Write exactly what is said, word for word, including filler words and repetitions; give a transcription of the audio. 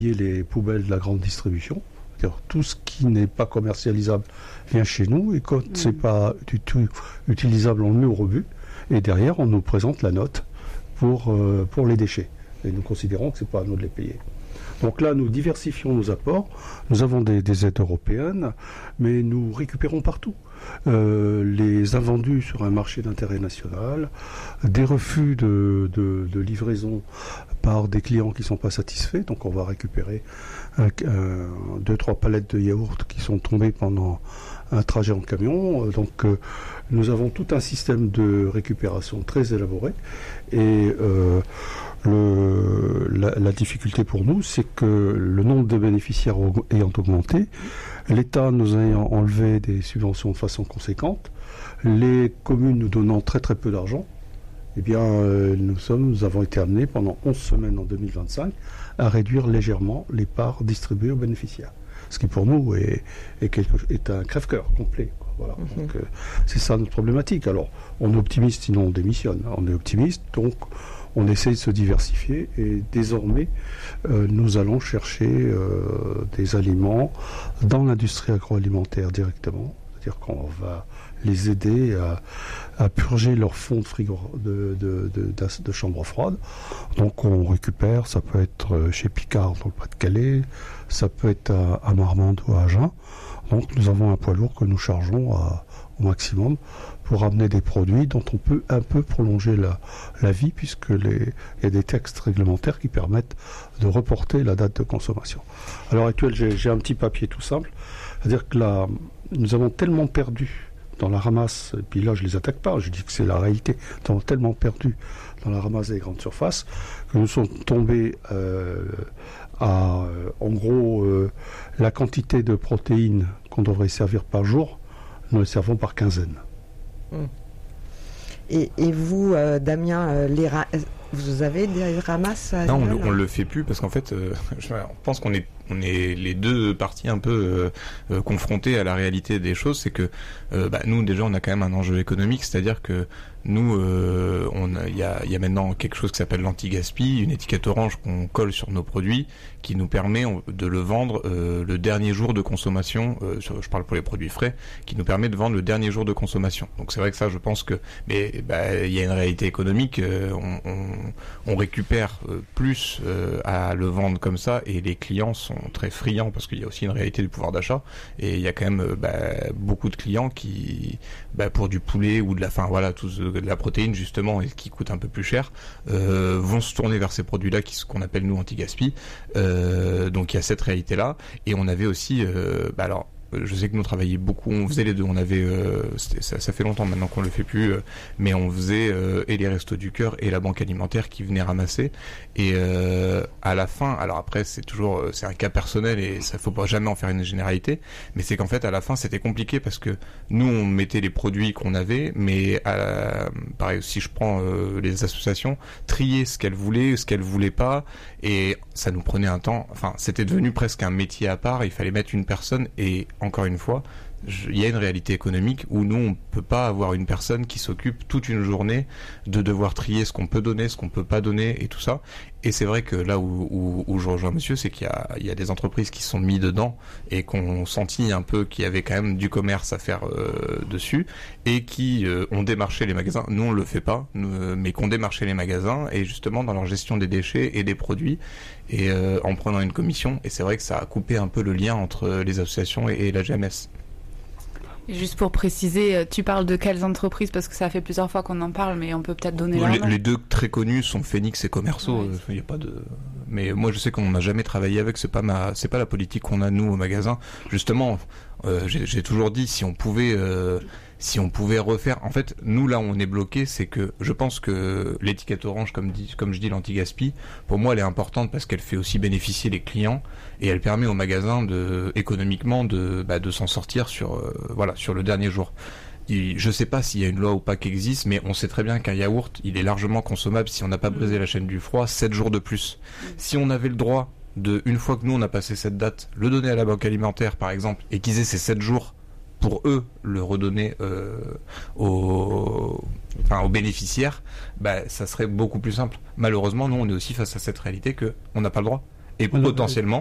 les poubelles de la grande distribution. C'est-à-dire tout ce qui n'est pas commercialisable vient chez nous et quand mmh. c'est pas du tout utilisable, on le met au rebut et derrière on nous présente la note pour, euh, pour les déchets. Et nous considérons que c'est pas à nous de les payer. Donc là, nous diversifions nos apports. Nous avons des, des aides européennes, mais nous récupérons partout. Euh, les invendus sur un marché d'intérêt national, des refus de, de, de livraison par des clients qui ne sont pas satisfaits. Donc on va récupérer un, un, deux, trois palettes de yaourts qui sont tombées pendant un trajet en camion. Donc euh, nous avons tout un système de récupération très élaboré. Et euh, le, la, la difficulté pour nous, c'est que le nombre de bénéficiaires ayant augmenté, l'État nous ayant enlevé des subventions de façon conséquente, les communes nous donnant très très peu d'argent, eh bien, euh, nous, sommes, nous avons été amenés pendant onze semaines en deux mille vingt-cinq à réduire légèrement les parts distribuées aux bénéficiaires. Ce qui pour nous est, est, quelque, est un crève-cœur complet. Quoi. Voilà. Mm-hmm. Donc, euh, c'est ça notre problématique. Alors, on est optimiste, sinon on démissionne. On est optimiste, donc on essaie de se diversifier et désormais, euh, nous allons chercher euh, des aliments dans l'industrie agroalimentaire directement. C'est-à-dire qu'on va les aider à, à purger leur fond de frigo de, de, de, de, de chambre froide. Donc on récupère, ça peut être chez Picard dans le Pas-de-Calais, ça peut être à, à Marmande ou à Agen. Donc nous avons un poids lourd que nous chargeons à, au maximum pour amener des produits dont on peut un peu prolonger la, la vie puisque les, il y a des textes réglementaires qui permettent de reporter la date de consommation. À l'heure actuelle, j'ai, j'ai un petit papier tout simple, c'est-à-dire que là, nous avons tellement perdu dans la ramasse, et puis là je les attaque pas, je dis que c'est la réalité, nous avons tellement perdu dans la ramasse des grandes surfaces que nous sommes tombés euh, à, euh, en gros, euh, la quantité de protéines qu'on devrait servir par jour, nous les servons par quinzaine. Mmh. Et, et vous, euh, Damien, euh, les ra- vous avez des ramasses à Non, on, le, on le fait plus parce qu'en fait, euh, je pense qu'on est, on est les deux parties un peu euh, euh, confrontées à la réalité des choses. C'est que euh, bah, nous, déjà, on a quand même un enjeu économique, c'est-à-dire que nous, euh, on il y a, y a maintenant quelque chose qui s'appelle l'anti-gaspi, une étiquette orange qu'on colle sur nos produits, qui nous permet de le vendre euh, le dernier jour de consommation. Euh, sur, je parle pour les produits frais, qui nous permet de vendre le dernier jour de consommation. Donc c'est vrai que ça, je pense que, mais bah, il y a une réalité économique. Euh, on, on, on récupère euh, plus euh, à le vendre comme ça, et les clients sont très friands parce qu'il y a aussi une réalité du pouvoir d'achat. Et il y a quand même euh, bah, beaucoup de clients qui, bah, pour du poulet ou de la, enfin voilà, tout ce, de la protéine justement, et qui coûte un peu plus cher, euh, vont se tourner vers ces produits-là qui, ce qu'on appelle nous anti-gaspi. Euh, donc il y a cette réalité-là, et on avait aussi, euh, bah alors. Je sais que nous travaillions beaucoup, on faisait les deux, on avait, euh, ça, ça fait longtemps maintenant qu'on le fait plus, euh, mais on faisait euh, et les Restos du Cœur et la banque alimentaire qui venaient ramasser. Et euh, à la fin, alors après c'est toujours, c'est un cas personnel et ça faut pas jamais en faire une généralité, mais c'est qu'en fait à la fin c'était compliqué parce que nous on mettait les produits qu'on avait, mais à la, pareil si je prends euh, les associations, trier ce qu'elles voulaient, ce qu'elles voulaient pas, et ça nous prenait un temps. Enfin c'était devenu presque un métier à part. Il fallait mettre une personne et encore une fois, il y a une réalité économique où nous, on peut pas avoir une personne qui s'occupe toute une journée de devoir trier ce qu'on peut donner, ce qu'on peut pas donner et tout ça. Et c'est vrai que là où, où, où je rejoins monsieur, c'est qu'il y a, il y a des entreprises qui sont mis dedans et qu'on sentit un peu qu'il y avait quand même du commerce à faire euh, dessus, et qui euh, ont démarché les magasins. Nous, on le fait pas, nous, mais qu'on démarché les magasins et justement dans leur gestion des déchets et des produits, et euh, en prenant une commission. Et c'est vrai que ça a coupé un peu le lien entre les associations et, et la G M S. Et juste pour préciser, tu parles de quelles entreprises, parce que ça fait plusieurs fois qu'on en parle, mais on peut peut-être donner leur nom. Les, les deux très connus sont Phoenix et Commerceau. Il ouais. n'y a pas de. Mais moi, je sais qu'on n'a jamais travaillé avec. C'est pas ma, c'est pas la politique qu'on a nous au magasin. Justement, euh, j'ai, j'ai toujours dit si on pouvait. Euh, Si on pouvait refaire, en fait, nous là où on est bloqué, c'est que je pense que l'étiquette orange, comme dit, comme je dis, l'anti-gaspi, pour moi, elle est importante parce qu'elle fait aussi bénéficier les clients et elle permet aux magasins de, économiquement, de, bah, de s'en sortir sur, euh, voilà, sur le dernier jour. Et je sais pas s'il y a une loi ou pas qui existe, mais on sait très bien qu'un yaourt, il est largement consommable si on n'a pas brisé la chaîne du froid, sept jours de plus. Si on avait le droit de, une fois que nous on a passé cette date, le donner à la banque alimentaire, par exemple, et qu'ils aient ces sept jours pour eux le redonner euh, aux, enfin, aux bénéficiaires, bah, ça serait beaucoup plus simple. Malheureusement, nous, on est aussi face à cette réalité que on n'a pas le droit. et Voilà. potentiellement